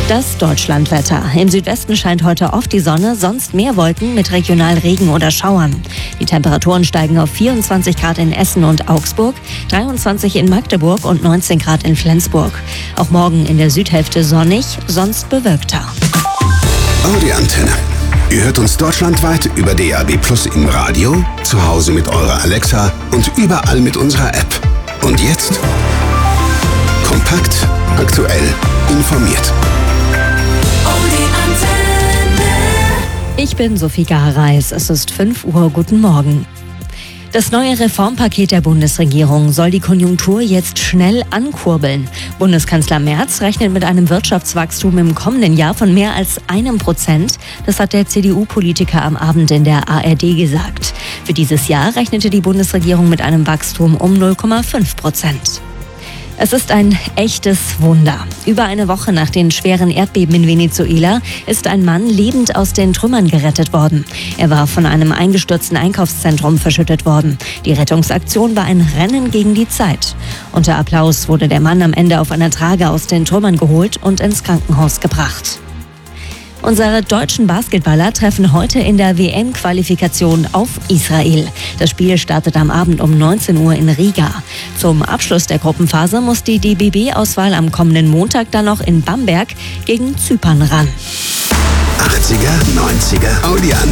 Das Deutschlandwetter. Im Südwesten scheint heute oft die Sonne, sonst mehr Wolken mit regional Regen oder Schauern. Die Temperaturen steigen auf 24 Grad in Essen und Augsburg, 23 in Magdeburg und 19 Grad in Flensburg. Auch morgen in der Südhälfte sonnig, sonst bewölkter. Audi Antenne. Ihr hört uns deutschlandweit über DAB+ im Radio, zu Hause mit eurer Alexa und überall mit unserer App. Und jetzt kompakt, aktuell, informiert. Ich bin Sophie Gareis. Es ist 5 Uhr. Guten Morgen. Das neue Reformpaket der Bundesregierung soll die Konjunktur jetzt schnell ankurbeln. Bundeskanzler Merz rechnet mit einem Wirtschaftswachstum im kommenden Jahr von mehr als 1%. Das hat der CDU-Politiker am Abend in der ARD gesagt. Für dieses Jahr rechnete die Bundesregierung mit einem Wachstum um 0,5%. Es ist ein echtes Wunder. Über eine Woche nach den schweren Erdbeben in Venezuela ist ein Mann lebend aus den Trümmern gerettet worden. Er war von einem eingestürzten Einkaufszentrum verschüttet worden. Die Rettungsaktion war ein Rennen gegen die Zeit. Unter Applaus wurde der Mann am Ende auf einer Trage aus den Trümmern geholt und ins Krankenhaus gebracht. Unsere deutschen Basketballer treffen heute in der WM-Qualifikation auf Israel. Das Spiel startet am Abend um 19 Uhr in Riga. Zum Abschluss der Gruppenphase muss die DBB-Auswahl am kommenden Montag dann noch in Bamberg gegen Zypern ran. 80er, 90er, Audi Antenne.